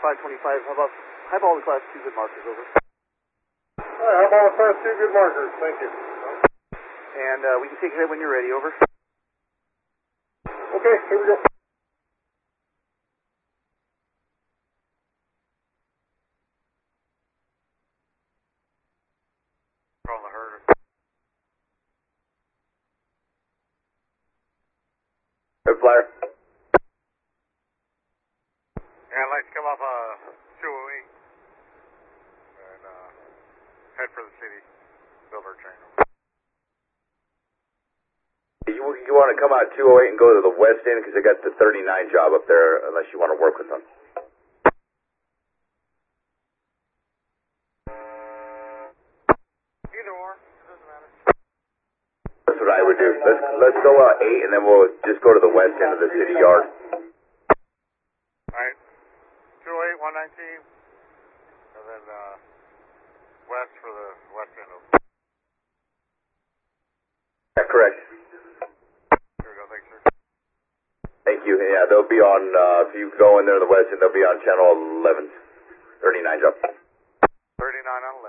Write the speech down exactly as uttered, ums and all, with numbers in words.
five twenty-five. How about high ball with class two good markers, over. Alright, high ball with class two good markers, thank you. And uh, we can take ahead when you're ready, over. Okay, here we go. From the herd. Good flyer. Yeah, I'd like to come off uh, two oh eight and uh, head for the city. Silver train. You, you want to come out two oh eight and go to the west end because they got the thirty-nine job up there unless you want to work with them. Either or, it doesn't matter. That's what I would do. Let's let's go uh, eight and then we'll just go to the west end of the city yard. Alright, two oh eight, one nineteen, and then uh, west for the west end of. Yeah, correct. Here we go, thanks, sir. Thank you. Yeah, they'll be on, uh, if you go in there to the west end, they'll be on channel eleven, thirty-nine job. thirty-nine on